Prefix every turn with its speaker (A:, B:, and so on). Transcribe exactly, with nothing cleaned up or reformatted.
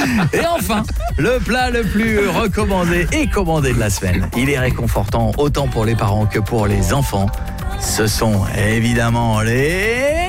A: Et enfin, le plat le plus recommandé et commandé de la semaine. Il est réconfortant autant pour les parents que pour les enfants. Ce sont évidemment les...